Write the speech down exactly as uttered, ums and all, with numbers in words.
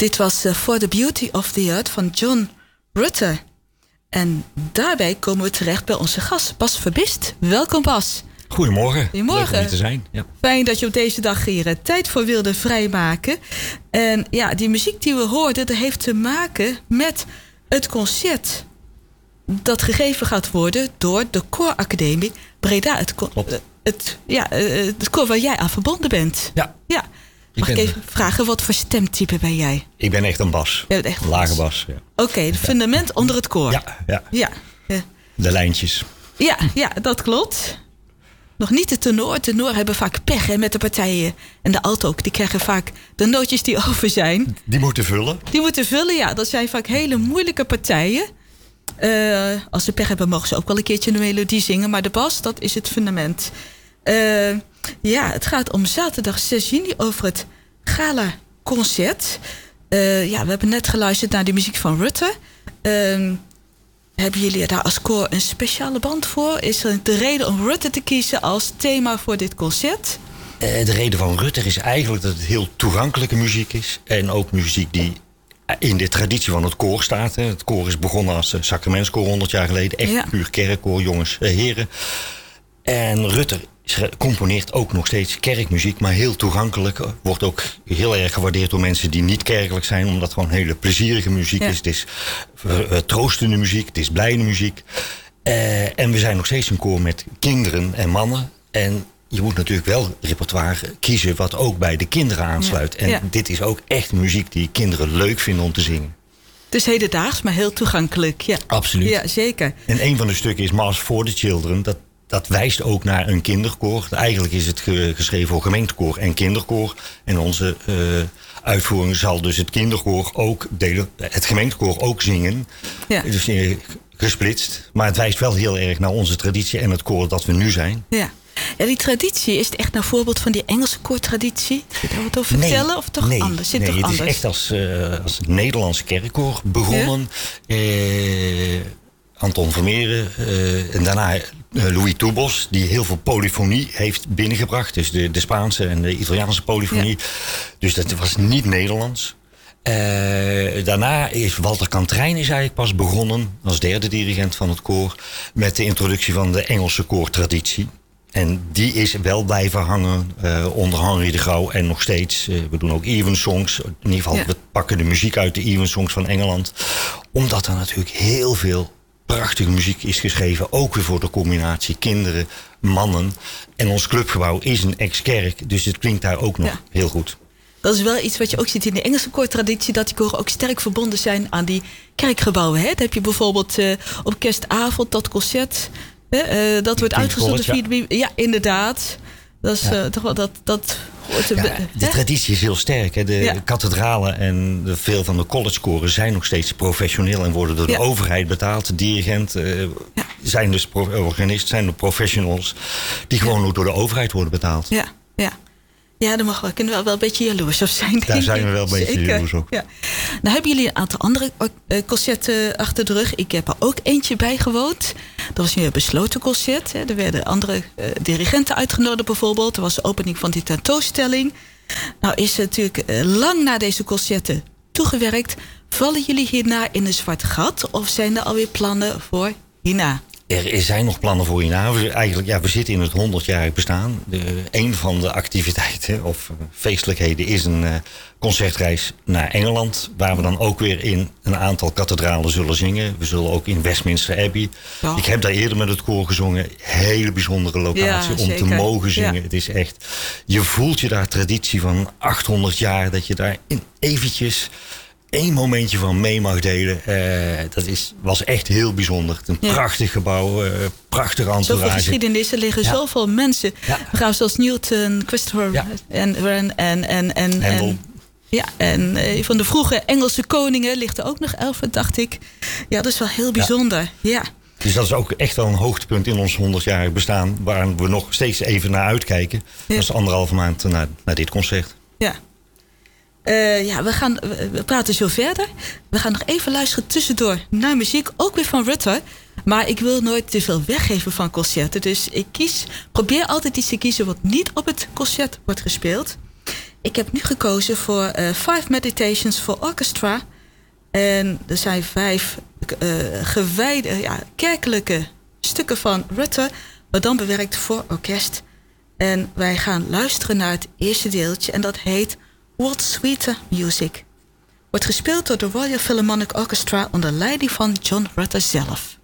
Dit was uh, For the Beauty of the Earth van John Rutter. En daarbij komen we terecht bij onze gast, Bas Verbist. Welkom, Bas. Goedemorgen. Goedemorgen. Leuk om hier te zijn. Ja. Fijn dat je op deze dag hier uh, tijd voor wilde vrijmaken. En ja, die muziek die we hoorden, dat heeft te maken met het concert dat gegeven gaat worden door de Kooracademie Breda. Het, ko- uh, het, ja, uh, het koor waar jij aan verbonden bent. Ja. Ja. Mag ik, ik even vragen, wat voor stemtype ben jij? Ik ben echt een bas. Ja, echt een lage bas. Ja. Oké, okay, het fundament ja. onder het koor. Ja, ja. ja. ja. De lijntjes. Ja, ja, dat klopt. Nog niet de tenor. Tenor hebben vaak pech hè, met de partijen. En de alto ook. Die krijgen vaak de nootjes die over zijn. Die moeten vullen. Die moeten vullen, ja. Dat zijn vaak hele moeilijke partijen. Uh, als ze pech hebben, mogen ze ook wel een keertje een melodie zingen. Maar de bas, dat is het fundament. Uh, ja, het gaat om zaterdag zes juni over het gala-concert. Uh, ja, we hebben net geluisterd naar de muziek van Rutter. Uh, hebben jullie daar als koor een speciale band voor? Is er de reden om Rutter te kiezen als thema voor dit concert? Uh, de reden van Rutter is eigenlijk dat het heel toegankelijke muziek is. En ook muziek die in de traditie van het koor staat. Hè. Het koor is begonnen als sacramentskoor honderd jaar geleden. Echt ja. puur kerkkoor, jongens, uh, heren. En Rutter componeert ook nog steeds kerkmuziek, maar heel toegankelijk. Wordt ook heel erg gewaardeerd door mensen die niet kerkelijk zijn, omdat het gewoon hele plezierige muziek ja. is. Het is uh, troostende muziek, het is blijde muziek. Uh, en we zijn nog steeds een koor met kinderen en mannen. En je moet natuurlijk wel repertoire kiezen wat ook bij de kinderen aansluit. Ja. En ja. dit is ook echt muziek die kinderen leuk vinden om te zingen. Het is hedendaags, maar heel toegankelijk. Ja. Absoluut. Ja, zeker. En een van de stukken is Mass for the Children. Dat Dat wijst ook naar een kinderkoor. Eigenlijk is het ge- geschreven voor gemeentekoor en kinderkoor. En onze uh, uitvoering zal dus het kinderkoor ook delen, het gemeentekoor ook zingen. Ja. Dus uh, gesplitst. Maar het wijst wel heel erg naar onze traditie en het koor dat we nu zijn. Ja. Ja, die traditie, is het echt een voorbeeld van die Engelse koortraditie? Kun je daar wat over vertellen? Nee, of toch nee, anders? Zit nee, toch het anders? is echt als, uh, als Nederlands kerkkoor begonnen. Ja? Uh, Anton Vermeeren uh, en daarna uh, Louis Toubos, die heel veel polyfonie heeft binnengebracht. Dus de, de Spaanse en de Italiaanse polyfonie. Ja. Dus dat was niet Nederlands. Uh, daarna is Walter Kantrijn is eigenlijk pas begonnen, als derde dirigent van het koor, met de introductie van de Engelse koortraditie. En die is wel blijven hangen uh, onder Henry de Grauw en nog steeds. Uh, we doen ook evensongs. In ieder geval, ja. we pakken de muziek uit de evensongs van Engeland. Omdat er natuurlijk heel veel prachtige muziek is geschreven, ook weer voor de combinatie kinderen, mannen. En ons clubgebouw is een ex-kerk, dus het klinkt daar ook nog ja. heel goed. Dat is wel iets wat je ook ziet in de Engelse koortraditie, dat die koren ook sterk verbonden zijn aan die kerkgebouwen. Hè? Dan heb je bijvoorbeeld uh, op kerstavond dat concert, hè? Uh, dat wordt uitgezonden via de... Ja, inderdaad. Dat is ja. uh, toch wel dat... dat Ja, de traditie is heel sterk. Hè? De ja. kathedralen en de, veel van de collegekoren zijn nog steeds professioneel en worden door de ja. overheid betaald. De dirigent uh, ja. zijn dus pro- organist, zijn de professionals die gewoon ja. ook door de overheid worden betaald. Ja, ja. Ja, daar mogen we, kunnen we wel een beetje jaloers op zijn. Daar zijn we wel een beetje Zeker. jaloers op. Ja. Nou hebben jullie een aantal andere uh, concerten achter de rug. Ik heb er ook eentje bij gewoond. Dat was nu een besloten concert. Hè. Er werden andere uh, dirigenten uitgenodigd bijvoorbeeld. Er was de opening van die tentoonstelling. Nou is er natuurlijk uh, lang na deze concerten toegewerkt. Vallen jullie hierna in een zwart gat? Of zijn er alweer plannen voor hierna? Er zijn nog plannen voor hierna. We, eigenlijk, ja, we zitten in het honderdjarig bestaan. De, een van de activiteiten of feestelijkheden is een uh, concertreis naar Engeland. Waar we dan ook weer in een aantal kathedralen zullen zingen. We zullen ook in Westminster Abbey. Oh. Ik heb daar eerder met het koor gezongen. Hele bijzondere locatie ja, om zeker. te mogen zingen. Ja. Het is echt, je voelt je daar traditie van achthonderd jaar. Dat je daar in eventjes één momentje van mee mag delen. Uh, dat is, was echt heel bijzonder. Een ja. prachtig gebouw, uh, prachtig entourage. Zoveel geschiedenis, er liggen ja. zoveel mensen. Ja. We gaan zoals Newton, Christopher ja. en, en, en, en, en, en ja, en uh, van de vroege Engelse koningen ligt er ook nog elf, dacht ik. Ja, dat is wel heel bijzonder. Ja. ja. Dus dat is ook echt wel een hoogtepunt in ons honderdjarig bestaan, waar we nog steeds even naar uitkijken. Ja. Dat is anderhalve maand na, na dit concert. Ja. Uh, ja, we, gaan, we praten zo verder. We gaan nog even luisteren tussendoor naar muziek. Ook weer van Rutter. Maar ik wil nooit te veel weggeven van concerten. Dus ik kies, probeer altijd iets te kiezen wat niet op het concert wordt gespeeld. Ik heb nu gekozen voor uh, Five Meditations for Orchestra. En er zijn vijf uh, gewijde, ja, kerkelijke stukken van Rutter, maar dan bewerkt voor orkest. En wij gaan luisteren naar het eerste deeltje en dat heet What Sweeter Music. Wordt gespeeld door de Royal Philharmonic Orchestra onder leiding van John Rutter zelf.